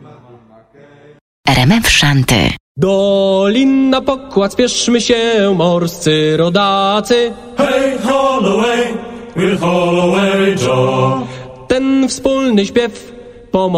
RMF Szanty. Do lin na pokład spieszmy się, morscy rodacy. Hey, Holloway, with Holloway Joe. Ten wspólny śpiew